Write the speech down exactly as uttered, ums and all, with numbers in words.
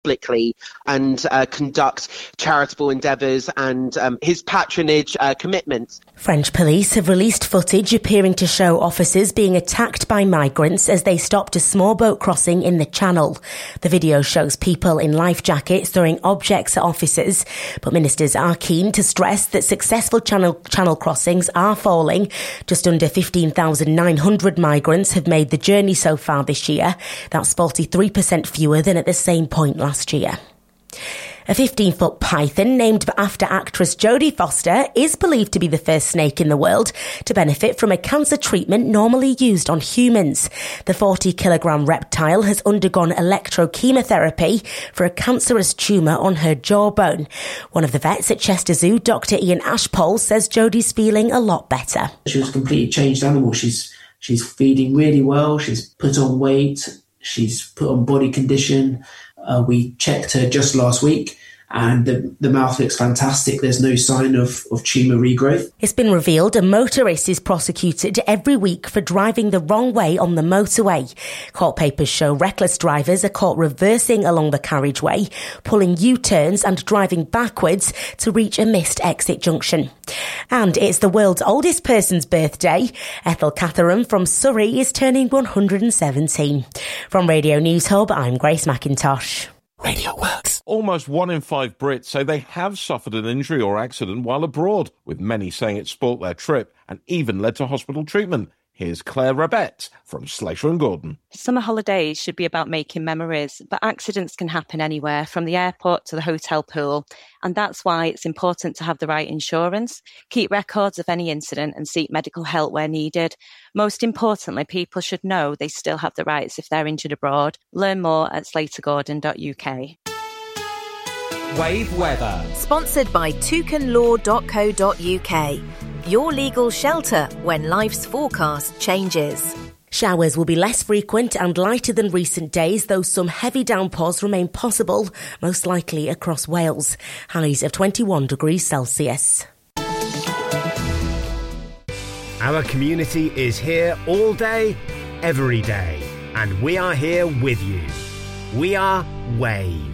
publicly and uh, conduct charitable endeavours and um, his patronage uh, commitments. French police have released footage appearing to show officers being attacked by migrants as they stopped a small boat crossing in the Channel. The video shows people in life jackets throwing objects at officers, but ministers are keen to stress that successful channel, channel crossings are falling. Just under fifteen thousand nine hundred migrants have made the journey so far this year. That's forty-three percent fewer than at the same point last year. A fifteen-foot python named after actress Jodie Foster is believed to be the first snake in the world to benefit from a cancer treatment normally used on humans. The forty-kilogram reptile has undergone electrochemotherapy for a cancerous tumour on her jawbone. One of the vets at Chester Zoo, Doctor Ian Ashpole, says Jodie's feeling a lot better. She was a completely changed animal. She's she's feeding really well. She's put on weight. She's put on body condition. Uh, we checked her just last week and the, the mouth looks fantastic. There's no sign of, of tumour regrowth. It's been revealed a motorist is prosecuted every week for driving the wrong way on the motorway. Court papers show reckless drivers are caught reversing along the carriageway, pulling U-turns and driving backwards to reach a missed exit junction. And it's the world's oldest person's birthday. Ethel Catherine from Surrey is turning one hundred seventeen. From Radio News Hub, I'm Grace McIntosh. Radio Works. Almost one in five Brits say they have suffered an injury or accident while abroad, with many saying it spoilt their trip and even led to hospital treatment. Here's Claire Rabette from Slater and Gordon. Summer holidays should be about making memories, but accidents can happen anywhere, from the airport to the hotel pool. And that's why it's important to have the right insurance, keep records of any incident and seek medical help where needed. Most importantly, people should know they still have the rights if they're injured abroad. Learn more at slater gordon dot u k. Wave weather. Sponsored by toucan law dot co dot u k. Your legal shelter when life's forecast changes. Showers will be less frequent and lighter than recent days, though some heavy downpours remain possible, most likely across Wales. Highs of twenty-one degrees Celsius. Our community is here all day, every day, and we are here with you. We are Wave.